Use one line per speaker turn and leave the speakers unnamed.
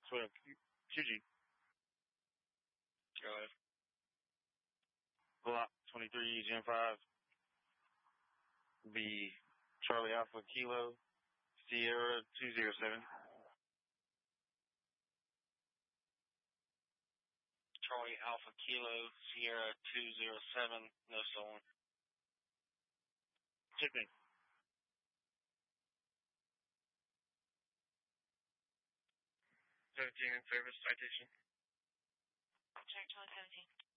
12 QG. Go ahead. Block 23, Gen 5. Be Charlie Alpha Kilo, Sierra 207. Charlie Alpha Kilo, Sierra 207, no stolen. Shipping. 17 in service citation.
Check 2017.